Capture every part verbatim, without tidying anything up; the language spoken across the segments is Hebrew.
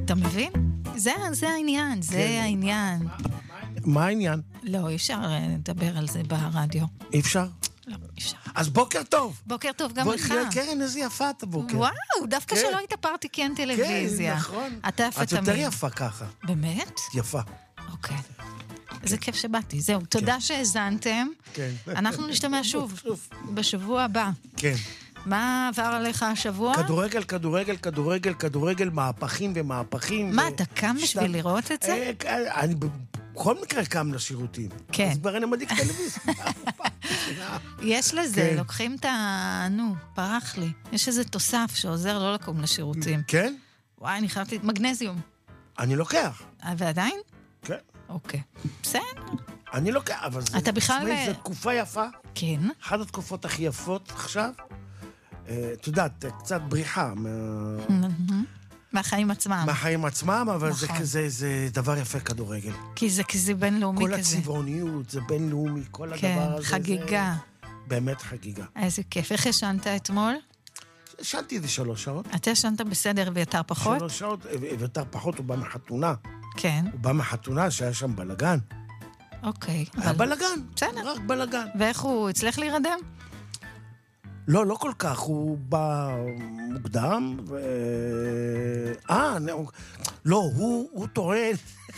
אתה מבין? זה, זה העניין, זה כן. העניין. מה, מה העניין? לא, אי אפשר לדבר על זה ברדיו. אי אפשר? לא, אי אפשר. אז בוקר טוב. בוקר טוב גם בוא, לך. קרן, איזה יפה את הבוקר. וואו, דווקא כן. שלא התאפרתי כי אין טלוויזיה. כן, נכון. אתה יפה את תמיד. יותר יפה ככה. באמת? יפה. אוקיי. איזה כיף שבאתי. זהו, תודה שהזנתם. כן. אנחנו נשתמע שוב, שוב. בשבוע הבא. כן. מה עבר עליך השבוע? כדורגל, כדורגל, כדורגל, כדורגל, מהפכים ומהפכים. מה, ו- אתה קם שת- בשביל לראות את זה? אה, אה, אני בכל מקרה קם לשירותים. כן. אז כבר אני מדליק טלוויזיה. יש לזה, כן. לוקחים את ה... נו, פרח לי. יש איזה תוסף שעוזר לא לקום לשירותים. כן? וואי, אני חייבת... מגנזיום. אני לוקח. אה, ועדיין? כן. אוקיי. בסדר. אני לוקח, אבל זה... אתה בכלל תשמעי, ב- זו תקופה יפה. כן. אחת התקופות הכי יפות עכשיו. אה, את יודעת, קצת בריחה מה- מהחיים עצמם. מהחיים עצמם, אבל זה נכון. כזה, זה דבר יפה כדורגל. כי זה כזה בינלאומי כל כזה. הצבעוניות, זה בינלאומי, כל הדבר כן, הזה. חגיגה. זה באמת חגיגה. איזה כיף. איך ישנת אתמול? ישנתי איזה שלוש שעות. אתה ישנת בסדר ויותר פחות? שלוש שעות, ויותר פחות, הוא בא מחתונה. כן. הוא בא מחתונה שהיה שם בלגן. אוקיי. היה אבל- בלגן. בסדר. רק בלגן. ואיך הוא הצליח להירדם? לא, לא כל כך, הוא בא מוקדם, ו... אה, נו, לא, הוא, הוא טוען...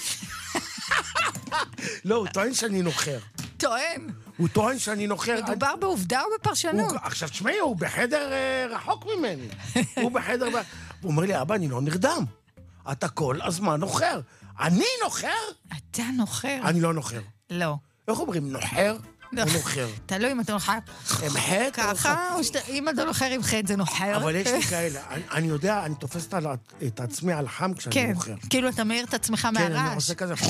לא, הוא טוען שאני נוחר. טוען. הוא טוען שאני נוחר. מדובר בעובדה או בפרשנות? הוא, עכשיו, תשמעי, הוא בחדר אה, רחוק ממני. הוא בחדר... הוא אומר לי, אבא, אני לא נרדם. אתה כל הזמן נוחר. אני נוחר? אתה נוחר. אני לא נוחר. לא. איך אומרים, נוחר לא. או נוחר? תלוי אם אתה נוחר עם חטא או ככה, או שאתה- אם אתה נוחר עם חטא זה נוחר. אבל יש לי כאלה, אני, אני יודע, אני תופס את, את עצמי על חם כשאני כן, נוחר. כאילו אתה מאיר את עצמך כן, אני מהרעש. עושה כזה...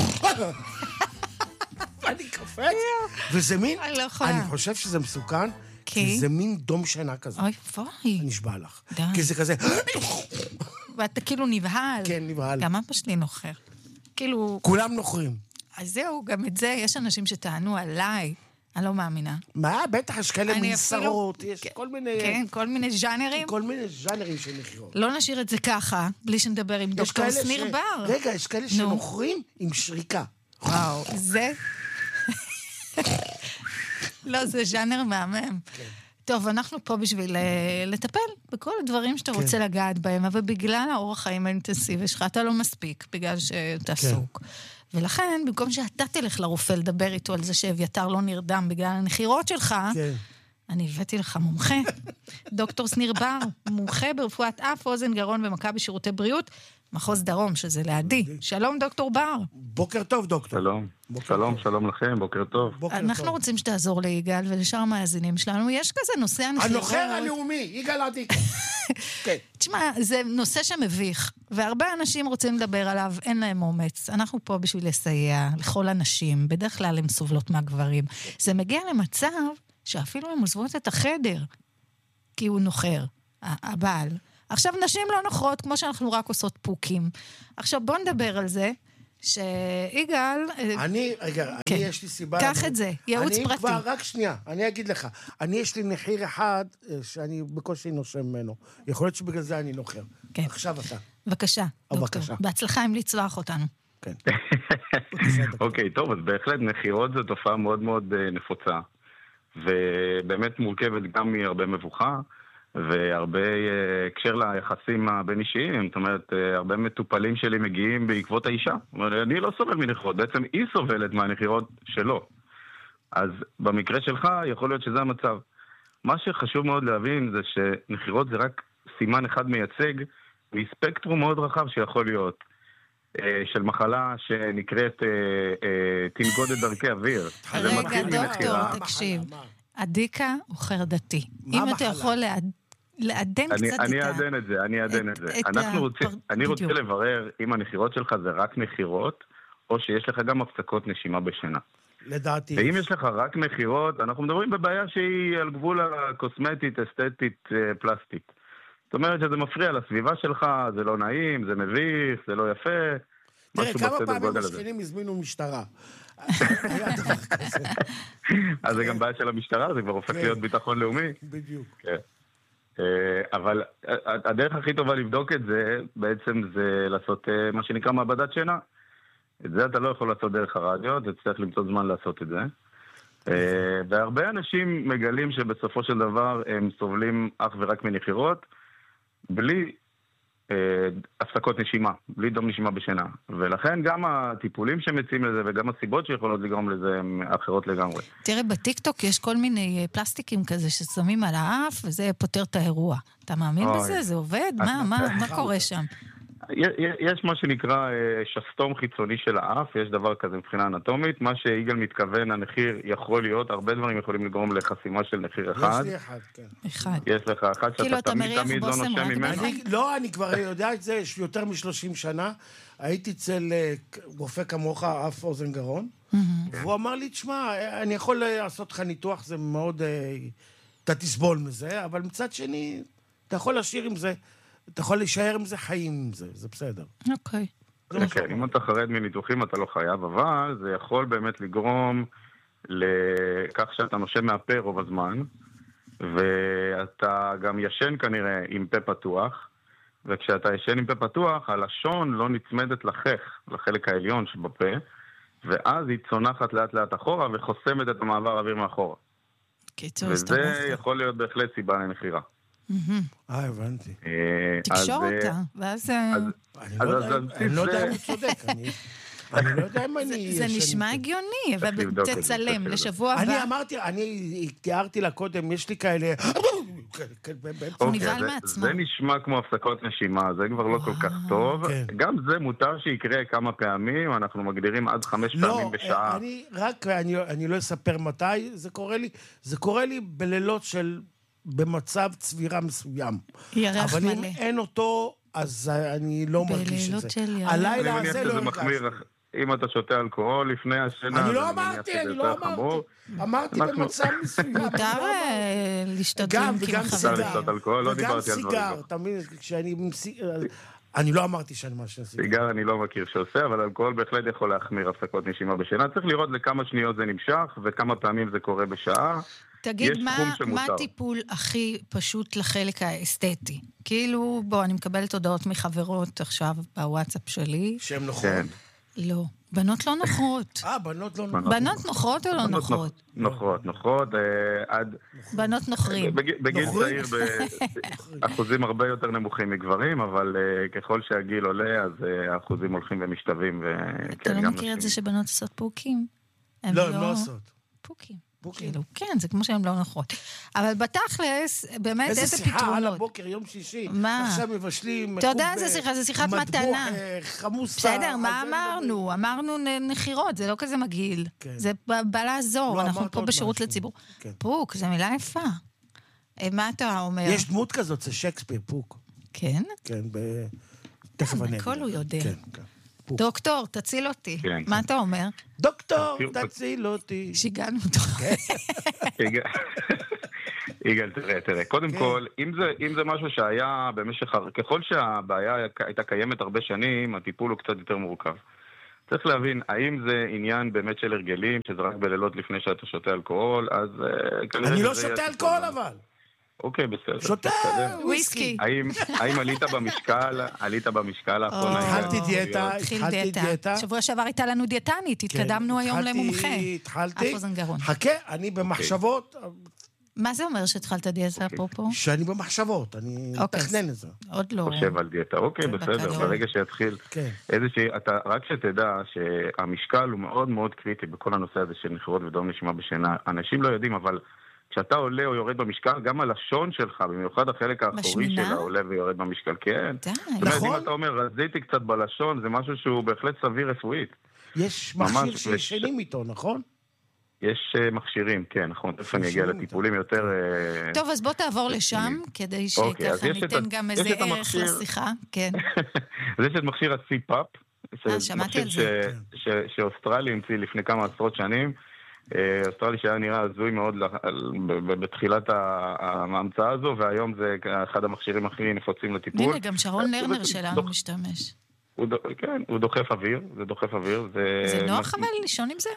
ואני קופץ, וזה מין... אני לא יכולה. אני חושב שזה מסוכן, כי? כי זה מין דום שינה כזה. אוי, פוי. נשבע לך. די. כי זה כזה... ואתה כאילו נבהל. כן, נבהל. גם אבא שלי נוחר. כאילו, כולם נוחרים. אז זהו, גם את זה, יש אנשים שטענו עליי, אני לא מאמינה. מה? בטח, יש כאלה אני מין אפילו- שרות, יש כל מיני... כן, כל מיני ז'אנרים. כל מיני ז'אנרים של מחירות. לא נשאיר את זה ככה, בלי שנדבר עם יש דוקטור כאלה שניר ש- בר. רגע, יש כאלה שנוחרים עם שריקה. וואו, זה... לא, זה ז'אנר מהמם. טוב, אנחנו פה בשביל אה, לטפל בכל הדברים שאתה רוצה לגעת בהם, אבל בגלל האורח חיים האינטנסיבי שלך, אתה לא מספיק, בגלל שאתה עסוק. ולכן, במקום שאתה תלך לרופא לדבר איתו על זה שאביתר לא נרדם בגלל הנחירות שלך, כן. אני הבאתי לך מומחה, דוקטור שניר בר, מומחה ברפואת אף, אוזן, גרון ומכה בשירותי בריאות, מחוז דרום, שזה לידי. שלום, דוקטור בר. בוקר טוב, דוקטור. שלום, בוקר שלום, טוב. שלום לכם, בוקר טוב. בוקר אנחנו טוב. רוצים שתעזור ליגאל ולשאר המאזינים שלנו. יש כזה נושא הנחירות. הנוחר הלאומי, יגאל עדיקה. כן. תשמע, זה נושא שמביך, והרבה אנשים רוצים לדבר עליו, אין להם אומץ. אנחנו פה בשביל לסייע לכל הנשים, בדרך כלל הן סובלות מהגברים. זה מגיע למצב שאפילו הן עוזבות את החדר, כי הוא נוחר, ה- הבעל. עכשיו, נשים לא נוחרות, כמו שאנחנו רק עושות פוקים. עכשיו, בוא נדבר על זה, שיגאל... אה, אני, רגע, כן. אני יש לי סיבה... קח אבל- את זה, ייעוץ אני פרטי. כבר, רק שנייה, אני אגיד לך. אני יש לי מחיר אחד אה, שאני בקושי נושם ממנו. יכול להיות שבגלל זה אני נוחר. כן. עכשיו אתה. בבקשה, דוקטור. בבקשה. בהצלחה אם לצלוח אותנו. כן. בבקשה, דוקטור. אוקיי, טוב, אז בהחלט נחירות זו תופעה מאוד מאוד אה, נפוצה, ובאמת מורכבת גם מהרבה מבוכה, והרבה אה, הקשר ליחסים הבין-אישיים, זאת אומרת, אה, הרבה מטופלים שלי מגיעים בעקבות האישה. זאת אומרת, אני לא סובל מנחירות, בעצם היא סובלת מהנחירות שלו. אז במקרה שלך יכול להיות שזה המצב. מה שחשוב מאוד להבין זה שנחירות זה רק סימן אחד מייצג, מספקטרום מאוד רחב שיכול להיות. אה, של מחלה שנקראת אה, אה, תנגודת דרכי אוויר. זה רגע, מתחיל דוקטור, מנחירה. תקשיב. מה? עדיקה הוא חרדתי. מה אם אתה המחלה? יכול לעד- לעדן אני, קצת אני את ה... אעדן את זה, אני אעדן את- את זה. את אנחנו רוצים, הפר- אני רוצה בדיוק. לברר אם הנחירות שלך זה רק נחירות, או שיש לך גם הפסקות נשימה בשינה. לדעתי. ואם יש לך רק נחירות, אנחנו מדברים בבעיה שהיא על גבול הקוסמטית, אסתטית, אה, פלסטית. זאת אומרת שזה מפריע לסביבה שלך, זה לא נעים, זה מביך, זה לא יפה. תראה, משהו כמה בסדר פעמים גודל הזה. השכנים הזמינו משטרה. היה דבר כזה. אז זה גם בעיה של המשטרה, זה כבר הופך כן. להיות ביטחון לאומי. בדיוק. כן. אבל הדרך הכי טובה לבדוק את זה, בעצם זה לעשות מה שנקרא מעבדת שינה. את זה אתה לא יכול לעשות דרך הרדיו, אתה צריך למצוא זמן לעשות את זה. והרבה אנשים מגלים שבסופו של דבר הם סובלים אך ורק מנחירות, בלי הפסקות נשימה, בלי דום נשימה בשינה. ולכן גם הטיפולים שמציעים לזה וגם הסיבות שיכולות לגרום לזה הן אחרות לגמרי. תראה, בטיקטוק יש כל מיני פלסטיקים כזה ששמים על האף, וזה פותר את האירוע. אתה מאמין בזה? זה עובד? מה, מה, מה קורה שם? יש מה שנקרא שסתום חיצוני של האף, יש דבר כזה מבחינה אנטומית, מה שיגאל מתכוון, הנחיר יכול להיות, הרבה דברים יכולים לגרום לחסימה של נחיר אחד. יש לי אחד, כן. אחד. יש לך אחד שאתה תמיד תמיד לא נושם ממנו. לא, אני כבר יודע את זה, יש יותר מ-שלושים שנה, הייתי אצל רופא כמוך, אף אוזן גרון, והוא אמר לי, תשמע, אני יכול לעשות לך ניתוח, זה מאוד, אתה תסבול מזה, אבל מצד שני, אתה יכול להשאיר עם זה, אתה יכול להישאר עם זה, חיים עם זה, זה בסדר. אוקיי. כן, אם אתה חרד מניתוחים אתה לא חייב, אבל זה יכול באמת לגרום לכך שאתה נושם מהפה רוב הזמן, ואתה גם ישן כנראה עם פה פתוח, וכשאתה ישן עם פה פתוח, הלשון לא נצמדת לחך, לחלק העליון שבפה, ואז היא צונחת לאט לאט אחורה וחוסמת את המעבר האוויר מאחורה. וזה יכול להיות בהחלט סיבה לנחירה. אה, הבנתי. תקשור אותה, ואז... אני לא יודע אם הוא צודק, אני לא יודע אם אני... זה נשמע הגיוני, אבל תצלם לשבוע הבא. אני אמרתי, אני תיארתי לה קודם, יש לי כאלה... הוא נבהל מעצמו. זה נשמע כמו הפסקות נשימה, זה כבר לא כל כך טוב. גם זה מותר שיקרה כמה פעמים, אנחנו מגדירים עד חמש פעמים בשעה. לא, אני רק, אני לא אספר מתי, זה קורה לי, זה קורה לי בלילות של... במצב צבירה מסוים. ירח אבל מלא. אם אין אותו, אז אני לא מרגיש את זה. הלילה הזה לא הרגשתי. אם אתה שותה אלכוהול לפני השינה... אני לא אמרתי, אני לא אמרתי. אמרתי במצב מסוים. מותר לשתות דרינקים וגם חברים. וגם סיגר. תמיד, כשאני... אני לא אמרתי שאני משהו סיגר. סיגר אני לא מכיר שעושה, אבל אלכוהול בהחלט יכול להחמיר הפסקות נשימה בשינה. צריך לראות לכמה שניות זה נמשך, וכמה פעמים זה קורה בשעה. תגיד, מה, מה הטיפול הכי פשוט לחלק האסתטי? כאילו, בוא, אני מקבלת הודעות מחברות עכשיו בוואטסאפ שלי. שהן נוחות? כן. לא. בנות לא נוחות. אה, בנות לא נוחות. בנות נוחות או לא נוחות? נוחות, נוחות, עד... בנות נוחרים. בגיל צעיר באחוזים הרבה יותר נמוכים מגברים, אבל ככל שהגיל עולה, אז האחוזים הולכים ומשתווים. אתה לא מכיר את זה שבנות עושות פוקים? לא, הן לא עושות. פוקים. כאילו, כן, זה כמו שהן לא נוחות. אבל בתכלס, באמת, איזה פתרונות. איזה שיחה על הבוקר, יום שישי. מה? עכשיו מבשלים... אתה יודע איזה שיחה, זה שיחת מתנה. חמוס... בסדר, מה אמרנו? אמרנו נחירות, זה לא כזה מגעיל. זה בא לעזור, אנחנו פה בשירות לציבור. פוק, זו מילה יפה. מה אתה אומר? יש דמות כזאת, זה שייקספיר, פוק. כן? כן, תכף אני... בכל הוא יודע. כן, כן. דוקטור, תציל אותי. מה אתה אומר? דוקטור, תציל אותי. שיגענו אותו. יגאל, תראה, תראה. קודם כל, אם זה משהו שהיה במשך... ככל שהבעיה הייתה קיימת הרבה שנים, הטיפול הוא קצת יותר מורכב. צריך להבין, האם זה עניין באמת של הרגלים, שזה רק בלילות לפני שאתה שותה אלכוהול, אז... אני לא שותה אלכוהול אבל. אוקיי, בסדר. שותה וויסקי. האם עלית במשקל, עלית במשקל האחרונה? התחלתי דיאטה, התחלתי דיאטה. שבוע שעבר הייתה לנו דיאטנית, התקדמנו היום למומחה. התחלתי, חכה, אני במחשבות. מה זה אומר שהתחלת דיאטה אפרופו? שאני במחשבות, אני מתכנן את זה. עוד לא. חושב על דיאטה, אוקיי, בסדר. ברגע שיתחיל איזושהי, רק שתדע שהמשקל הוא מאוד מאוד קריטי בכל הנושא הזה של נחירות ודום נשימה בשינה. אנשים לא יודעים, אבל... כשאתה עולה או יורד במשקל, גם הלשון שלך, במיוחד החלק האחורי שלה עולה ויורד במשקל, כן. נכון. אם אתה אומר, רזיתי קצת בלשון, זה משהו שהוא בהחלט סביר רפואית. יש מכשיר שישנים איתו, נכון? יש מכשירים, כן, נכון. איפה אני אגיע לטיפולים יותר... טוב, אז בוא תעבור לשם, כדי שככה ניתן גם איזה ערך לשיחה. כן. אז יש את מכשיר ה-סי-פאפ. אה, שמעתי על זה. שאוסטרלי המציא לפני כמה עשרות שנים. אוסטרלי שהיה נראה הזוי מאוד בתחילת ההמצאה הזו, והיום זה אחד המכשירים הכי נפוצים לטיפול. הנה, גם שרון לרנר שלנו משתמש. כן, הוא דוחף אוויר, זה דוחף אוויר. זה נוח אבל לישון עם זה?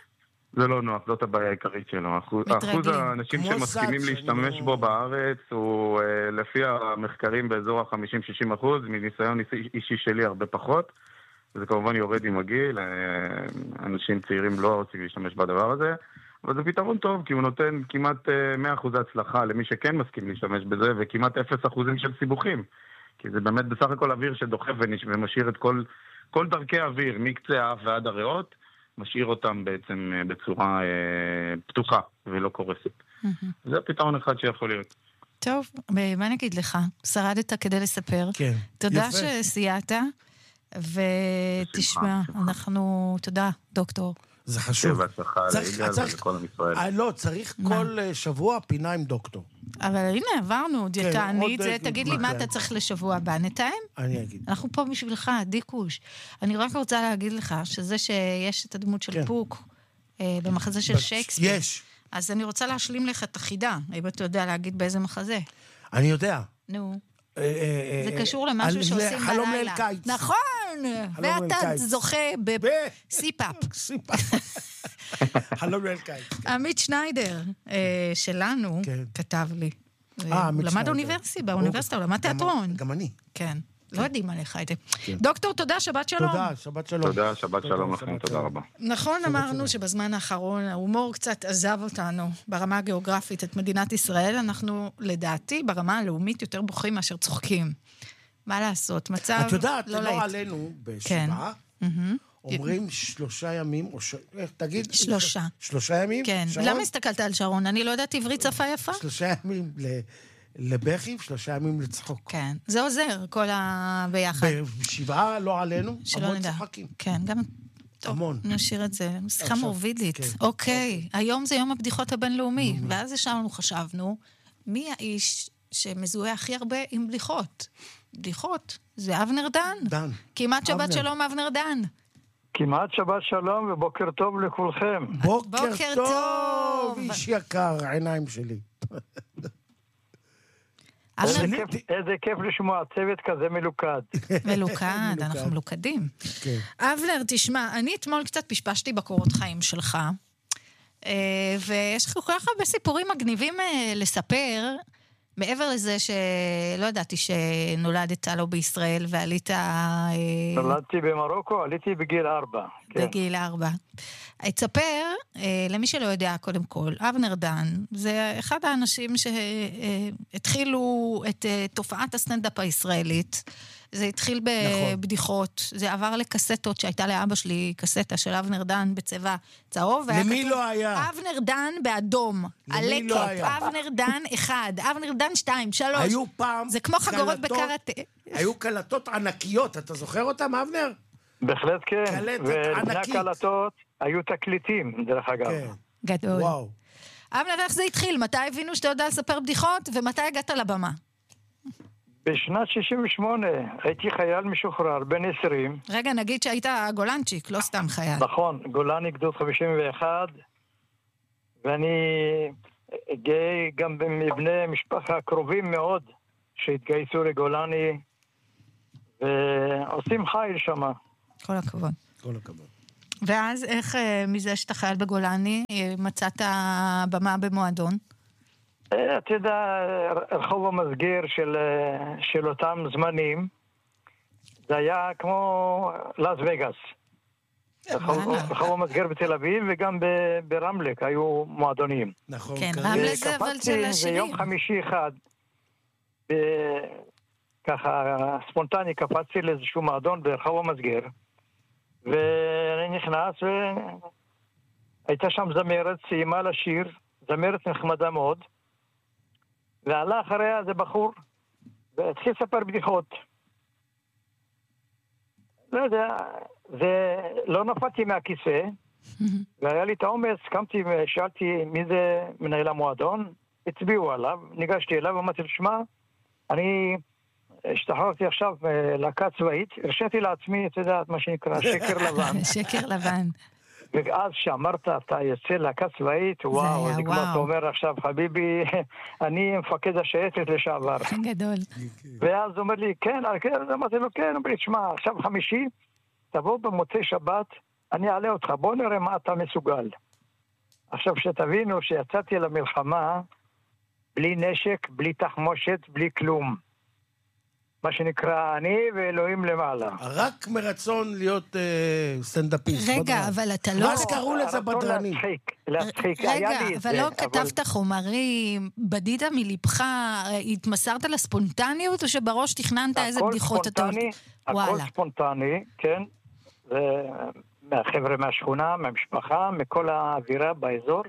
זה לא נוח, זאת הבעיה העיקרית שלו. אחוז האנשים שמסכימים להשתמש בו בארץ הוא לפי המחקרים באזור ה-חמישים שישים אחוז, מניסיון אישי שלי הרבה פחות. זה כמובן יורד עם הגיל, אנשים צעירים לא רוצים להשתמש בדבר הזה, אבל זה פתרון טוב, כי הוא נותן כמעט מאה אחוז הצלחה למי שכן מסכים להשתמש בזה, וכמעט אפס אחוזים של סיבוכים. כי זה באמת בסך הכל אוויר שדוחף ומשאיר את כל, כל דרכי האוויר, מקצה האף ועד הריאות, משאיר אותם בעצם בצורה אה, פתוחה ולא קורסת. Mm-hmm. זה הפתרון אחד שיכול להיות. טוב, מה נגיד לך? שרדת כדי לספר. כן. תודה יפה. שסייעת, ותשמע, אנחנו, תודה, דוקטור. זה חשוב. בהצלחה ליגאל ולכל עם ישראל. לא, צריך כל שבוע פינה עם דוקטור. אבל הנה, עברנו, דיאטנית, תגיד לי מה אתה צריך לשבוע הבא, נתאם? אני אגיד. אנחנו פה בשבילך, דיקוש. אני רק רוצה להגיד לך, שזה שיש את הדמות של פוק, במחזה של שייקספיר. יש. אז אני רוצה להשלים לך את החידה, אם אתה יודע להגיד באיזה מחזה. אני יודע. נו. זה קשור למשהו שעושים בלילה. חלום ליל קיץ. נכון! ואתה זוכה בסיפאפ. חלום ליל קיץ. עמית שניידר שלנו כתב לי. הוא למד אוניברסיטה, באוניברסיטה, הוא למד תיאטרון. גם אני. כן. לא יודעים עליך את זה. דוקטור, תודה, שבת שלום. תודה, שבת שלום. תודה, שבת שלום לכם, תודה רבה. נכון, אמרנו שבזמן האחרון ההומור קצת עזב אותנו ברמה הגיאוגרפית את מדינת ישראל, אנחנו לדעתי ברמה הלאומית יותר בוכים מאשר צוחקים. מה לעשות? מצב לא להיט. את יודעת, לא עלינו בשבעה, אומרים שלושה ימים, תגיד. שלושה. שלושה ימים? כן. למה הסתכלת על שרון? אני לא יודעת עברית שפה יפה? שלושה ימים ל... לבכי, שלושה ימים לצחוק. כן, זה עוזר, כל הביחד. בשבעה לא עלינו, המון צוחקים. כן, גם... המון. נשאיר את זה, שיחה מורבידית. אוקיי, היום זה יום הבדיחות הבינלאומי, ואז ישבנו, חשבנו, מי האיש שמזוהה הכי הרבה עם בדיחות? בדיחות, זה אבנר דן. דן. כמעט שבת שלום, אבנר דן. כמעט שבת שלום ובוקר טוב לכולכם. בוקר טוב, איש יקר, העיניים שלי. איזה כיף לשמוע, צוות כזה מלוכד. מלוכד, אנחנו מלוכדים. אבנר, תשמע, אני אתמול קצת פשפשתי בקורות חיים שלך, ויש לך כל כך הרבה סיפורים מגניבים לספר, מעבר לזה שלא ידעתי שנולדת לא בישראל ועלית... נולדתי במרוקו, עליתי בגיל ארבע. בגיל ארבע. אצפר, למי שלא יודע קודם כל, אבנר דן, זה אחד האנשים שהתחילו את תופעת הסטנדאפ הישראלית. זה התחיל בבדיחות, זה עבר לקסטות שהייתה לאבא שלי, קסטה של אבנר דן בצבע צהוב. למי לא היה? אבנר דן באדום. למי לא היה? אבנר דן אחד, אבנר דן שתיים, שלוש. היו פעם... זה כמו חגורות בקראטה. היו קלטות ענקיות, אתה זוכר אותם, אבנר? בהחלט כן. קלטת ולפני ענקית. הקלטות היו תקליטים, דרך אגב. כן. גדול. וואו. אבנר, איך זה התחיל? מתי הבינו שאתה יודע לספר בדיחות, ומתי הגעת לבמה? בשנת שישים ושמונה הייתי חייל משוחרר, בן עשרים. רגע, נגיד שהיית גולנצ'יק, לא סתם חייל. נכון, גולני גדוד חמישים ואחת, ואני גאה גם מבני משפחה קרובים מאוד שהתגייסו לגולני, ועושים חייל שמה. כל הכבוד. כל הכבוד. ואז איך מזה שאתה חייל בגולני מצאת במה במועדון? אתה יודע, רחוב המסגיר של, של אותם זמנים, זה היה כמו לס וגאס. רחוב המסגיר בתל אביב וגם ברמלק היו מועדונים. נכון. כן, רמלה זה אבל של השני. ביום חמישי אחד, ככה ספונטני, קפצתי לאיזשהו מועדון ברחוב המסגיר, ואני נכנס והייתה שם זמרת, סיימה לשיר, זמרת נחמדה מאוד, ועלה אחריה איזה בחור, והתחיל לספר בדיחות. לא יודע, זה לא נפלתי מהכיסא, והיה לי את האומץ, קמתי ושאלתי מי זה מנהל המועדון, הצביעו עליו, ניגשתי אליו ואמרתי לו, שמע, אני השתחררתי עכשיו להקה צבאית, הרשיתי לעצמי, אתה יודע, מה שנקרא, שקר לבן. שקר לבן. ואז שאמרת, אתה יוצא להקה צבאית, וואו, זה כבר אתה אומר עכשיו, חביבי, אני מפקד השייטת לשעבר. גדול. ואז הוא אומר לי, כן, אמרתי לו, כן, אמר לי, תשמע, עכשיו חמישי, תבוא במוצאי שבת, אני אעלה אותך, בוא נראה מה אתה מסוגל. עכשיו שתבינו שיצאתי למלחמה בלי נשק, בלי תחמושת, בלי כלום. מה שנקרא אני ואלוהים למעלה. רק מרצון להיות אה, סטנדאפיסט. רגע, בדרן. אבל אתה לא... ואז קראו לזה בדרנים. להצחיק, להצחיק. רגע, היה לי את אבל זה, לא אבל... כתבת חומרים, בדית מלבך, התמסרת לספונטניות, או שבראש תכננת איזה בדיחות אתה... הכל ספונטני, הכל ספונטני, כן. מהחבר'ה מהשכונה, מהמשפחה, מכל האווירה באזור.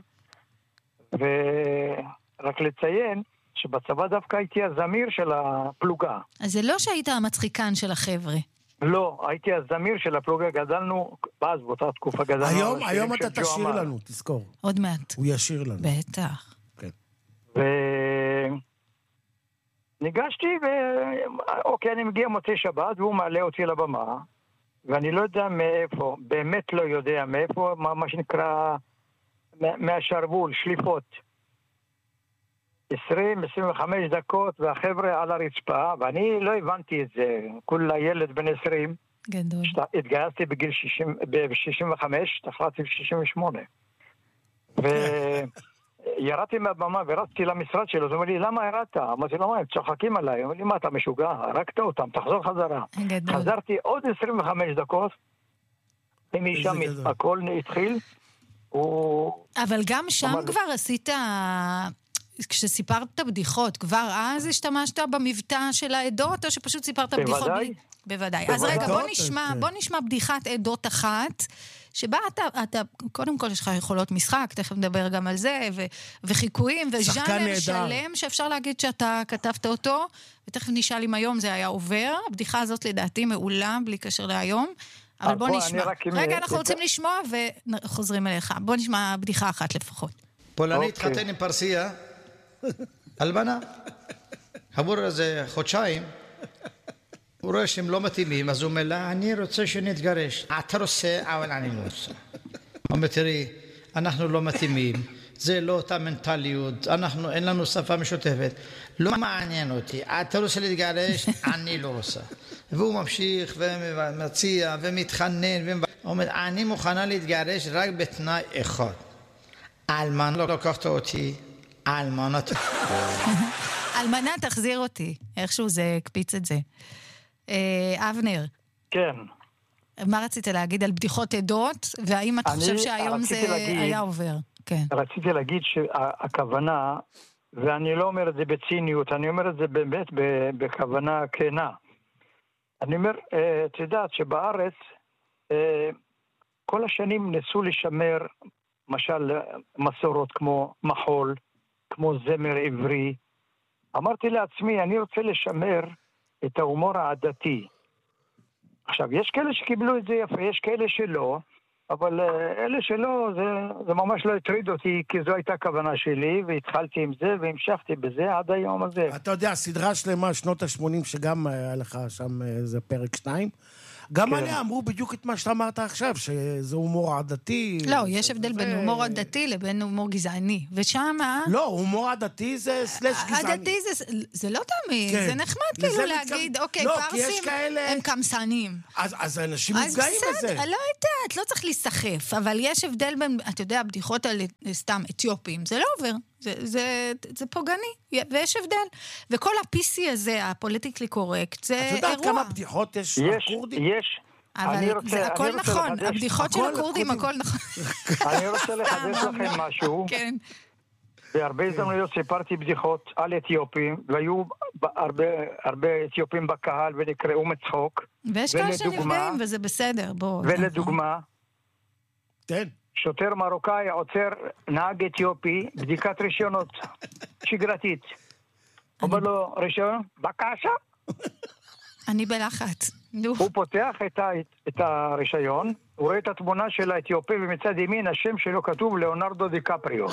ורק לציין, שבצבא דווקא הייתי הזמיר של הפלוגה. אז זה לא שהיית המצחיקן של החבר'ה. לא, הייתי הזמיר של הפלוגה, גדלנו, אז באותה תקופה גדלנו. היום, היום אתה תשאיר לנו, תזכור. עוד מעט. הוא ישיר לנו. בטח. כן. וניגשתי, ו... אוקיי, אני מגיע מוצאי שבת, והוא מעלה אותי לבמה, ואני לא יודע מאיפה, באמת לא יודע מאיפה, מה, מה שנקרא, מהשרוול, שליפות. עשרים עשרים וחמש דקות, והחבר'ה על הרצפה, ואני לא הבנתי את זה. כולה ילד בן עשרים. גדול. התגייסתי בגיל שישים וחמש, תחלתי ב-שישים ושמונה. וירדתי מהבמה ורצתי למשרד שלו, אז הוא אומר לי, למה ירדת? אמרתי לו, מה, הם צוחקים עליי. הוא אומר לי, מה, אתה משוגע? הרגת אותם, תחזור חזרה. גדול. חזרתי עוד עשרים וחמש דקות, ומשם הכל התחיל. אבל גם שם כבר עשית... כשסיפרת בדיחות, כבר אז השתמשת במבטא של העדות, או שפשוט סיפרת בדיחות? בוודאי. בוודאי. אז רגע, בוא נשמע, בוא נשמע בדיחת עדות אחת, שבה אתה, אתה, קודם כל יש לך יכולות משחק, תכף נדבר גם על זה, ו, וחיקויים, וז'אנר שלם, שאפשר להגיד שאתה כתבת אותו, ותכף נשאל אם היום זה היה עובר. הבדיחה הזאת לדעתי מעולה, בלי קשר להיום, אבל בוא נשמע. רגע, אנחנו רוצים לשמוע וחוזרים אליך. בוא נשמע בדיחה אחת לפחות. פולני התחתן עם פרסיה, אלבנה. עבור איזה חודשיים, הוא רואה שהם לא מתאימים, אז הוא אומר לה, אני רוצה שנתגרש. אתה רוצה, אבל אני לא רוצה. הוא אומר, תראי, אנחנו לא מתאימים, זה לא אותה מנטליות, אנחנו, אין לנו שפה משותפת, לא מעניין אותי, אתה רוצה להתגרש, אני לא רוצה. והוא ממשיך ומציע ומתחנן, הוא אומר, אני מוכנה להתגרש רק בתנאי אחד. אלמן לא לקחת אותי, אלמנה אלמנה תחזיר אותי, איכשהו זה הקפיץ את זה. אבנר. כן. מה רצית להגיד על בדיחות עדות, והאם אתה חושב שהיום זה היה עובר? כן. רציתי להגיד שהכוונה, ואני לא אומר את זה בציניות, אני אומר את זה באמת בכוונה כנה. אני אומר, את יודעת שבארץ, כל השנים ניסו לשמר, למשל מסורות כמו מחול, כמו זמר עברי. אמרתי לעצמי, אני רוצה לשמר את ההומור העדתי. עכשיו, יש כאלה שקיבלו את זה יפה, יש כאלה שלא, אבל אלה שלא, זה, זה ממש לא הטריד אותי, כי זו הייתה הכוונה שלי, והתחלתי עם זה, והמשכתי בזה עד היום הזה. אתה יודע, סדרה שלמה, שנות ה-שמונים, שגם היה לך שם איזה פרק שניים, גם כן. עליה אמרו בדיוק את מה שאתה אמרת עכשיו, שזה הומור עדתי. לא, יש הבדל בין הומור עדתי לבין הומור גזעני. ושם... לא, הומור עדתי זה סלש גזעני. עדתי זה, זה לא תמיד, כן. זה נחמד כאילו להגיד, מצב... אוקיי, לא, פרסים כאלה... הם קמסנים. אז, אז אנשים מתגאים בזה. לא יודעת, לא צריך להיסחף, אבל יש הבדל בין, אתה יודע, בדיחות על סתם אתיופים, זה לא עובר. זה, זה, זה פוגעני, ויש הבדל. וכל ה-פי סי הזה, הפוליטיקלי קורקט, זה אירוע. את יודעת כמה בדיחות יש לקורדים? יש. אבל זה הכל נכון, הבדיחות של הקורדים, הכל נכון. אני רוצה לחדש לכם משהו. כן. בהרבה הזדמנויות סיפרתי בדיחות על אתיופים, והיו הרבה אתיופים בקהל, ונקראו מצחוק. ויש כאלה שנפגעים, וזה בסדר, בואו. ולדוגמה, כן. שוטר מרוקאי עוצר נהג אתיופי, בדיקת רישיונות, שגרתית. אומר לו, רישיון? בקשה? אני בלחץ. הוא פותח את הרישיון, הוא רואה את התמונה של האתיופי, ומצד ימין השם שלו כתוב ליאונרדו דיקפריו.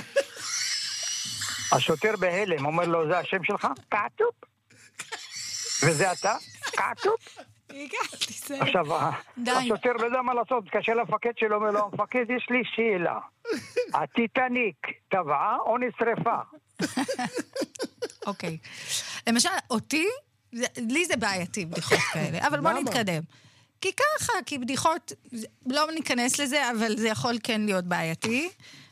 השוטר בהלם, אומר לו, זה השם שלך? כתוב. וזה אתה? כתוב. עכשיו, השוטר לא יודע מה לעשות, קשה למפקד שלו, אומר לו, המפקד, יש לי שאלה. הטיטניק טבעה או נשרפה? אוקיי. למשל, אותי, לי זה בעייתי, בדיחות כאלה, אבל בוא נתקדם. כי ככה, כי בדיחות, לא ניכנס לזה, אבל זה יכול כן להיות בעייתי.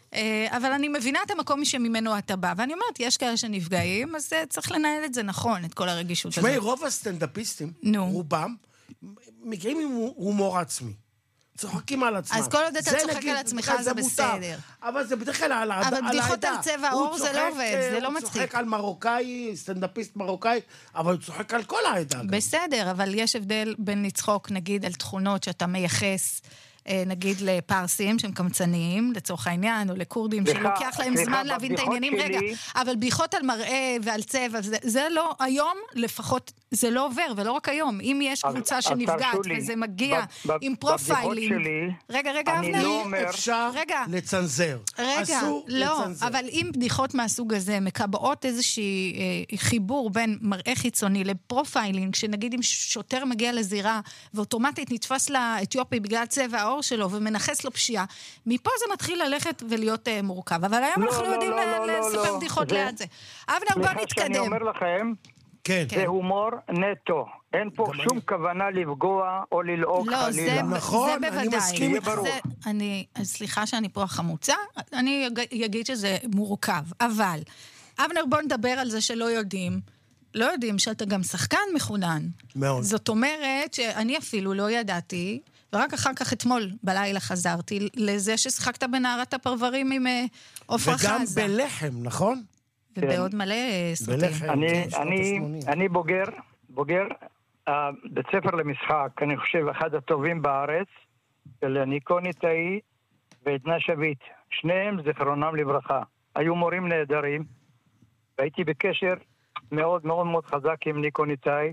אבל אני מבינה את המקום שממנו אתה בא, ואני אומרת, יש כאלה שנפגעים, אז צריך לנהל את זה נכון, את כל הרגישות הזאת. שמי, רוב הסטנדאפיסטים, רובם, מגיעים עם הומור עצמי. צוחקים על עצמם. אז כל עוד אתה צוחק על עצמך זה בסדר. אבל זה בדרך כלל על העדה. אבל בדיחות על צבע העור זה לא עובד, זה לא מצחיק. הוא צוחק על מרוקאי, סטנדאפיסט מרוקאי, אבל הוא צוחק על כל העדה. בסדר, אבל יש הבדל בין לצחוק, נגיד, על תכונות שאתה מייחס, נגיד לפרסים שהם קמצניים, לצורך העניין, או לקורדים שלוקח להם זמן להבין את העניינים. רגע, אבל בדיחות על מראה ועל צבע, זה לא, היום לפחות, זה לא עובר, ולא רק היום. אם יש קבוצה שנפגעת, וזה מגיע עם פרופיילינג. רגע, רגע, אבנר. אפשר לצנזר. רגע, לא, אבל אם בדיחות מהסוג הזה מקבעות איזושהי חיבור בין מראה חיצוני לפרופיילינג, שנגיד אם שוטר מגיע לזירה, ואוטומטית נתפס לאתיופי בגלל צבע העור שלו ומנחס לו פשיעה, מפה זה מתחיל ללכת ולהיות מורכב. אבל היום אנחנו יודעים לספר בדיחות ליד זה. אבנר, בוא נתקדם. אני אומר לכם, זה הומור נטו. אין פה שום כוונה לפגוע או ללעוק חלילה. נכון, אני מסכים איתך. סליחה שאני פה החמוצה, אני אגיד שזה מורכב. אבל, אבנר, בוא נדבר על זה שלא יודעים. לא יודעים שאתה גם שחקן מחונן. מאוד. זאת אומרת שאני אפילו לא ידעתי, ורק אחר כך אתמול בלילה חזרתי לזה ששחקת בנערת הפרברים עם עופרה חזה. וגם בלחם, נכון? ובעוד מלא סרטים. אני בוגר, בוגר בית ספר למשחק, אני חושב אחד הטובים בארץ, של ניקו ניטאי ועדנה שביט. שניהם זכרונם לברכה. היו מורים נהדרים, והייתי בקשר מאוד מאוד מאוד חזק עם ניקו ניטאי,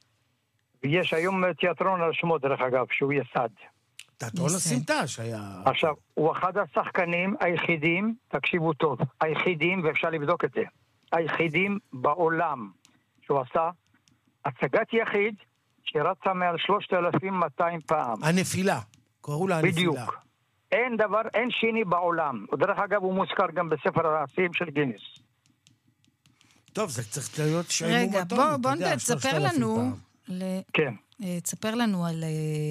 ויש היום תיאטרון על שמו, דרך אגב, שהוא יסד. תיאטרון הסמטש היה... עכשיו, הוא אחד השחקנים היחידים, תקשיבו טוב, היחידים, ואפשר לבדוק את זה, היחידים בעולם, שהוא עשה הצגת יחיד, שרצה מעל שלושת אלפים ומאתיים פעם. הנפילה, קראו לה הנפילה. בדיוק. אין דבר, אין שני בעולם. ודרך אגב, הוא מוזכר גם בספר השיאים של גינס. טוב, זה צריך להיות שעים ומתון. רגע, בוא, בוא תספר לנו... כן. תספר לנו על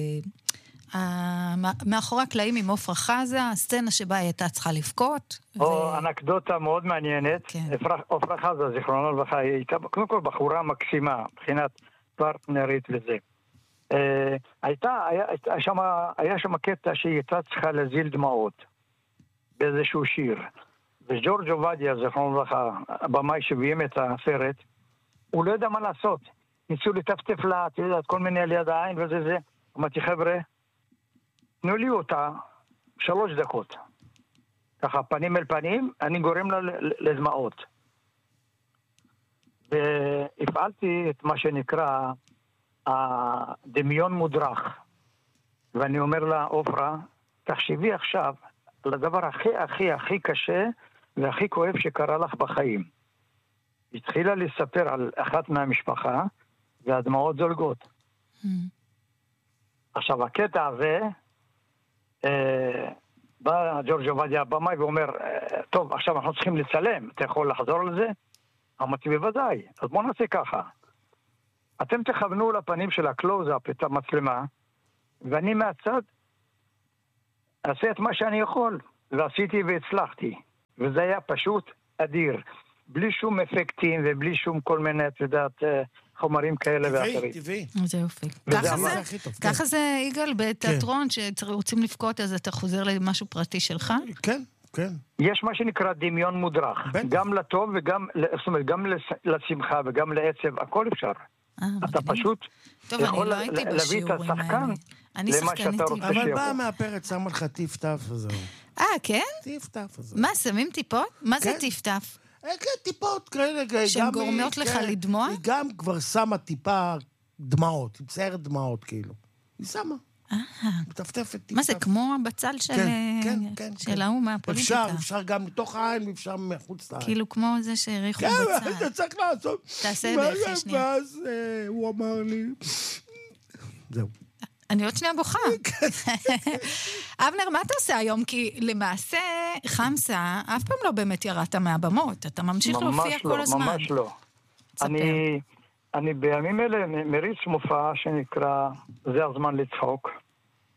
מאחורי הקלעים עם עופרה חזה, הסצנה שבה היא הייתה צריכה לבכות. או אנקדוטה מאוד מעניינת. עופרה חזה, זיכרונה לברכה, היא הייתה קודם כל בחורה מקסימה, מבחינת פרטנרית וזה. הייתה, היה שם קטע שהיא הייתה צריכה להזיל דמעות באיזשהו שיר. וג'ורג' עובדיה, זיכרונה לברכה, הבמאי שביים את הסרט, הוא לא יודע מה לעשות. ניסו לטפטף לה, אתה יודעת, כל מיני על יד העין וזה זה. אמרתי, חבר'ה, תנו לי אותה שלוש דקות. ככה, פנים אל פנים, אני גורם לה לדמעות. והפעלתי את מה שנקרא הדמיון מודרך. ואני אומר לה, עופרה, תחשבי עכשיו על הדבר הכי הכי הכי קשה והכי כואב שקרה לך בחיים. התחילה לספר על אחת מהמשפחה, והדמעות זולגות. Mm. עכשיו, הקטע הזה, אה, בא ג'ורג' עובדיה הבמאי ואומר, אה, טוב, עכשיו אנחנו צריכים לצלם, אתה יכול לחזור לזה? אמרתי, בוודאי, אז בואו נעשה ככה. אתם תכוונו לפנים של הקלוז-אפ את המצלמה, ואני מהצד אעשה את מה שאני יכול, ועשיתי והצלחתי. וזה היה פשוט אדיר. בלי שום אפקטים ובלי שום כל מיני, את יודעת, חומרים כאלה ואחרים. טבעי, טבעי. זה יופי. ככה זה, יגאל, בתיאטרון, שרוצים לפקות, אז אתה חוזר למשהו פרטי שלך? כן, כן. יש מה שנקרא דמיון מודרך. גם לטוב וגם, זאת אומרת, גם לשמחה וגם לעצב, הכל אפשר. אתה פשוט יכול להביא את השחקן למה שאתה רוצה שיבוא. אבל באה מהפרץ, שמה לך טיפ-טף וזהו. אה, כן? טיפ-טף וזהו. מה, שמים טיפות? מה זה טיפ-טף? כן, טיפות כאלה. שהן גורמות לך לדמוע? היא גם כבר שמה טיפה דמעות, היא מציירת דמעות כאילו. היא שמה. מטפטפת טיפטף. מה זה, כמו בצל של ההוא מהפוליטיקה? אפשר, אפשר גם מתוך העין ואפשר מחוץ לעין. כאילו כמו זה שהריחו בצל. כן, זה צריך לעשות. תעשה באחרי שנייה. ואז הוא אמר לי... זהו. אני עוד שנייה בוכה. אבנר, מה אתה עושה היום? כי למעשה, חמסה, אף פעם לא באמת ירדת מהבמות. אתה ממשיך להופיע כל הזמן. ממש לא, ממש לא. אני בימים אלה מריץ מופע שנקרא זה הזמן לצחוק.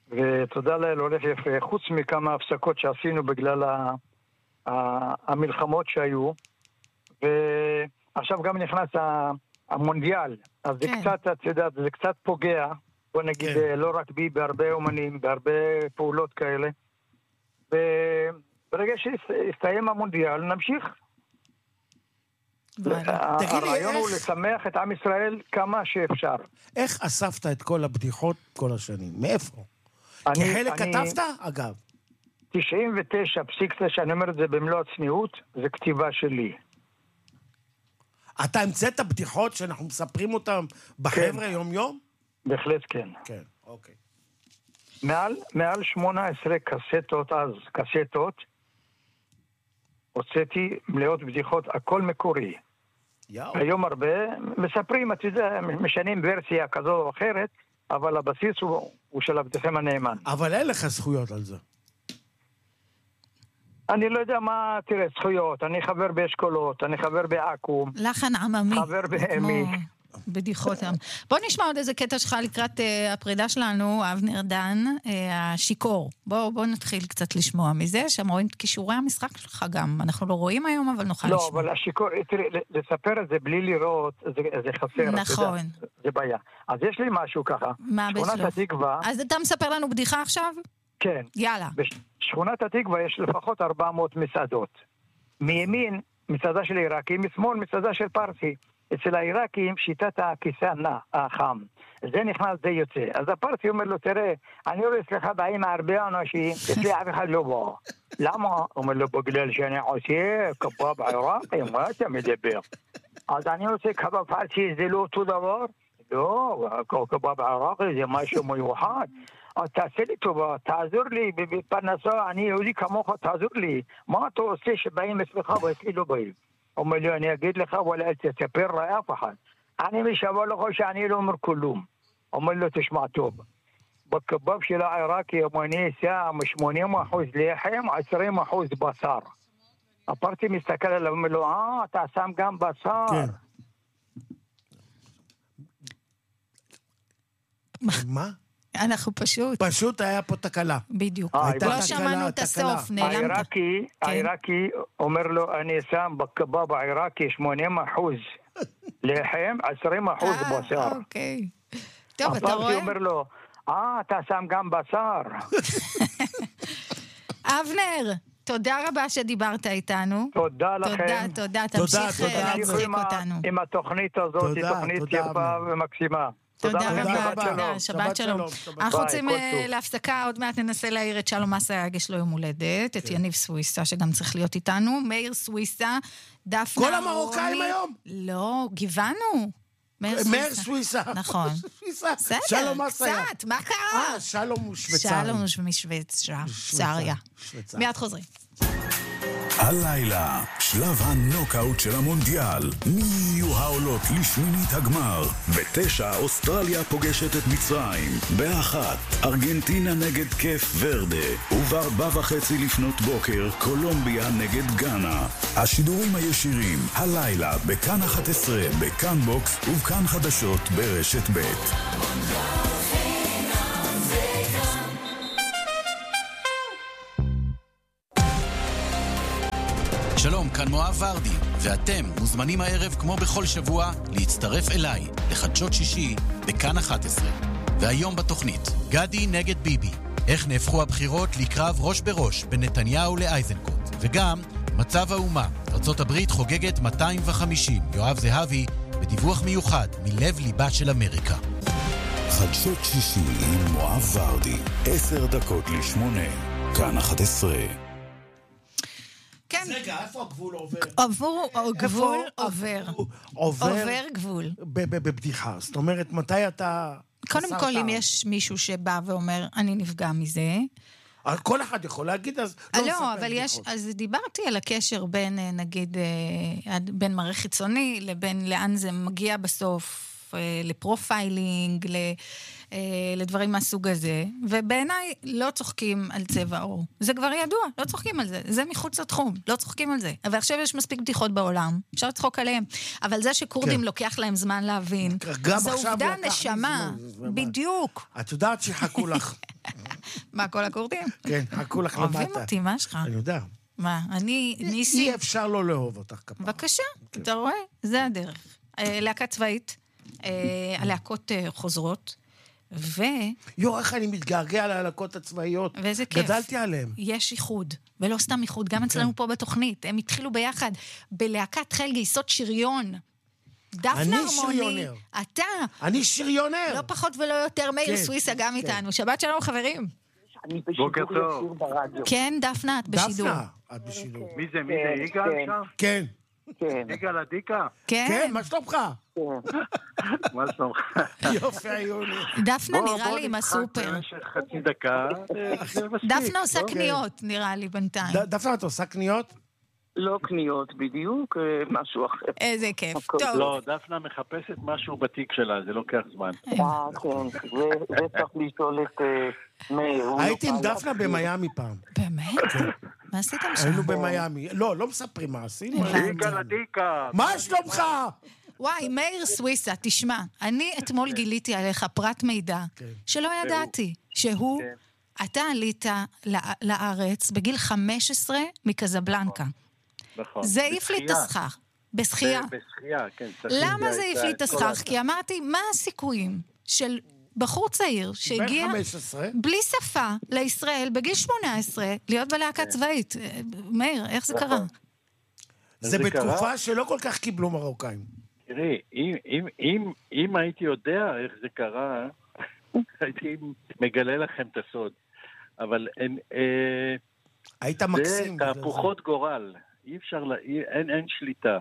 ותודה לאל הולך יפה, חוץ מכמה הפסקות שעשינו בגלל ה... המלחמות שהיו, ועכשיו גם נכנס המונדיאל, אז זה קצת, את יודעת, זה קצת פוגע, בוא נגיד, לא רק בי, בהרבה אומנים, בהרבה פעולות כאלה, וברגע שהסתיים המונדיאל, נמשיך. הרעיון הוא לשמח את עם ישראל כמה שאפשר. איך אספת את כל הבדיחות כל השנים? מאיפה? כי חלק כתבת, אגב. תשעים ותשע פסיק תשע, אני אומר את זה במלוא הצניעות, זה כתיבה שלי. אתה המצאת בדיחות שאנחנו מספרים אותן בחבר'ה יום-יום? בהחלט כן. כן, אוקיי. מעל, מעל שמונה עשרה קסטות אז, קסטות, הוצאתי מלאות בדיחות, הכל מקורי. יאו. היום הרבה מספרים, אתה יודע, משנים ורסיה כזו או אחרת, אבל הבסיס הוא, הוא של עבדכם הנאמן. אבל אין לך זכויות על זה. אני לא יודע מה, תראה, זכויות, אני חבר באשכולות, אני חבר בעכו"ם. לחן עממי. חבר בעמי. בדיחות. בוא נשמע עוד איזה קטע שלך לקראת uh, הפרידה שלנו, אבנר דן, uh, השיקור. בוא, בוא נתחיל קצת לשמוע מזה, שם רואים את כישורי המשחק שלך גם. אנחנו לא רואים היום, אבל נוכל לא, לשמוע. לא, אבל השיקור, תראה, לספר את זה בלי לראות, זה, זה חסר. נכון. זה, זה בעיה. אז יש לי משהו ככה. מה בשלוף? שכונת התקווה... אז אתה מספר לנו בדיחה עכשיו? כן. יאללה. בשכונת התקווה יש לפחות ארבע מאות מסעדות. מימין, מסעדה של עיראקים, משמאל, מסעדה של פרסי. אצל העיראקים שיטת הכיסא החם. זה נכנס, זה יוצא. אז הפרסי אומר לו, תראה, אני רואה אצלך באים הרבה אנשים, אצלי אף אחד לא בא. למה? אומר לו, בגלל שאני עושה קבב עיראקי, מה אתה מדבר? אז אני עושה קבב פרסי, זה לא אותו דבר? לא, קבב עיראקי זה משהו מיוחד. אז תעשה לי טובה, תעזור לי בפרנסה, אני יהודי כמוך, תעזור לי. מה אתה עושה שבאים אצלך ואצלי לא באים? אומר לי, אני אגיד לך, אבל אל תספר לאף אחד. אני משווה לך שאני לא אומר כלום. אומר לו, תשמע טוב. בקבב של העיראקי, אני שם שמונים אחוז לחם, עשרים אחוז בשר. הפרטי מסתכל עליו, אומר לו, אה, אתה שם גם בשר. כן. מה? אנחנו פשוט... פשוט היה פה תקלה. בדיוק. אה, לא שמענו את הסוף, נעלמת. העיראקי, העיראקי אומר לו, אני שם בקבב העיראקי שמונים אחוז לחם, עשרים אחוז בשר. אוקיי. טוב, אתה רואה? הפרטי אומר לו, אה, אתה שם גם בשר. אבנר, תודה רבה שדיברת איתנו. תודה לכם. תודה, תודה. תמשיך להצחיק אותנו. עם התוכנית הזאת, היא תוכנית יפה ומקסימה. תודה רבה, שבת שלום. אנחנו רוצים להפסקה, עוד מעט ננסה להעיר את שלום אסייג, יש לו יום הולדת, את יניב סוויסה, שגם צריך להיות איתנו, מאיר סוויסה, דפנה רוני. כל המרוקאים היום? לא, גיוונו. מאיר סוויסה. נכון. שלום אסייג. קצת, מה קרה? אה, שלום שוויצריה. שלום משוויצריה. מיד חוזרים. הלילה, שלב הנוקאוט של המונדיאל. מי יהיו העולות לשמינית הגמר? בתשע, אוסטרליה פוגשת את מצרים. באחת, ארגנטינה נגד קף ורדה. ובארבע וחצי לפנות בוקר, קולומביה נגד גאנה. השידורים הישירים, הלילה, בכאן אחת עשרה, בכאן בוקס ובכאן חדשות ברשת ב'. שלום, כאן מואב ורדי, ואתם מוזמנים הערב כמו בכל שבוע להצטרף אליי לחדשות שישי בכאן אחת עשרה. והיום בתוכנית, גדי נגד ביבי, איך נהפכו הבחירות לקרב ראש בראש בין נתניהו לאייזנקוט. וגם מצב האומה, ארצות הברית חוגגת מאתיים וחמישים, יואב זהבי בדיווח מיוחד מלב ליבה של אמריקה. חדשות שישי עם מואב ורדי, עשר דקות לשמונה, כאן אחת עשרה. כן. רגע, איפה הגבול עובר? עבור, גבול עובר. עובר גבול. בבדיחה. זאת אומרת, מתי אתה... קודם כל, אם יש מישהו שבא ואומר, אני נפגע מזה... כל אחד יכול להגיד, אז לא נספר בדיחות. לא, אבל יש... אז דיברתי על הקשר בין, נגיד, בין מראה חיצוני, לבין לאן זה מגיע בסוף, לפרופיילינג, לדברים מהסוג הזה, ובעיניי לא צוחקים על צבע עור. זה כבר ידוע, לא צוחקים על זה. זה מחוץ לתחום, לא צוחקים על זה. אבל עכשיו יש מספיק בדיחות בעולם, אפשר לצחוק עליהם. אבל זה שקורדים לוקח להם זמן להבין, זו עובדה נשמה, בדיוק. את יודעת שיחכו לך. מה, כל הכורדים? כן, הכו לך למטה. אוהבים אותי, מה שלך? אני יודע. מה, אני ניסי... אי אפשר לא לאהוב אותך כפרה. בבקשה, אתה רואה? זה הדרך. להקה צבאית, הלהקות חוזרות, ו... יו, איך אני מתגעגע ללהקות הצבאיות. ואיזה כיף. גדלתי עליהם. יש איחוד, ולא סתם איחוד, גם אצלנו פה בתוכנית. הם התחילו ביחד בלהקת חיל גייסות שריון. דפנה הרמוני, אתה. אני שריונר. לא פחות ולא יותר, מאיר סוויסה גם איתנו. שבת שלום, חברים. אני בשידור ישיר ברדיו. כן, דפנה, את בשידור. דפנה, את בשידור. מי זה, מי זה, יגאל שם? כן. כן. יגאל עדיקה? כן, מה שלומך? מה שלומך? יופי, היולי. דפנה נראה לי עם הסופר. במשך חצי דקה. דפנה עושה קניות, נראה לי בינתיים. דפנה, את עושה קניות? לא קניות בדיוק, משהו אחר. איזה כיף. טוב. לא, דפנה מחפשת משהו בתיק שלה, זה לוקח זמן. אה, כן, זה צריך לשאול את מאיר. הייתי עם דפנה במיימי פעם. באמת? מה עשיתם שם? היינו במיימי. לא, לא מספרים מה עשינו. יגאל עדיקה. מה שלומך? וואי, מאיר סוויסה, תשמע, אני אתמול גיליתי עליך פרט מידע שלא ידעתי, שהוא, אתה עלית לארץ בגיל חמש עשרה מקזבלנקה. נכון. זה העיף לי את הסכך. בשחייה. בשחייה, כן. למה זה העיף לי את הסכך? כי אמרתי, מה הסיכויים של בחור צעיר שהגיע בלי שפה לישראל בגיל שמונה עשרה להיות בלהקה צבאית? מאיר, איך זה קרה? זה בתקופה שלא כל כך קיבלו מרוקאים. תראי, אם הייתי יודע איך זה קרה, הייתי מגלה לכם את הסוד. אבל היית מקסים. זה תהפוכות גורל. אי אפשר, אין שליטה.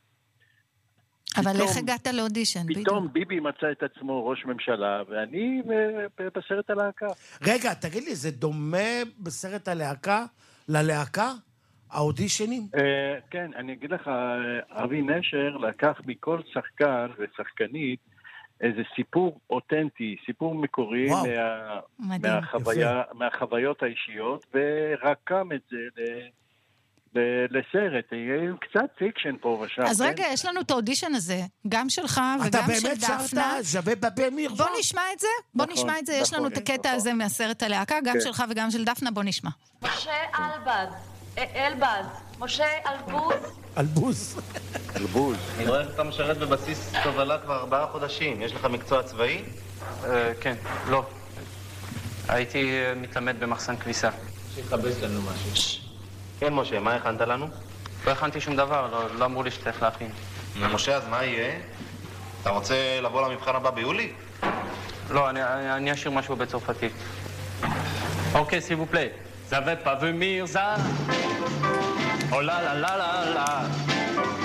אבל איך הגעת לאודישן? פתאום ביבי מצא את עצמו ראש ממשלה, ואני בסרט הלהקה. רגע, תגיד לי, זה דומה בסרט הלהקה ללהקה? האודישנים? כן, אני אגיד לך, אבי נשר לקח מכל שחקן ושחקנית איזה סיפור אותנטי, סיפור מקורי מהחוויות האישיות, ורקם את זה לסרט, יהיה קצת פיקשן פה ושם. אז רגע, יש לנו את האודישן הזה, גם שלך וגם של דפנה. אתה באמת שרת? שווה בבמיר. בוא נשמע את זה, בוא נשמע את זה, יש לנו את הקטע הזה מהסרט הלהקה, גם שלך וגם של דפנה, בוא נשמע. משה אלבז, אלבז, משה אלבוז. אלבוז. אלבוז. אני רואה שאתה משרת בבסיס תובלה כבר ארבעה חודשים. יש לך מקצוע צבאי? כן, לא. הייתי מתלמד במחסן כביסה. שיחבש לנו משהו. כן, משה, מה הכנת לנו? לא הכנתי שום דבר, לא אמרו לי שצריך להכין. משה, אז מה יהיה? אתה רוצה לבוא למבחן הבא ביולי? לא, אני אשאיר משהו בצרפתית. אוקיי, s'il vous plaît. Ça va pas venir, ça. Oh là là là là là.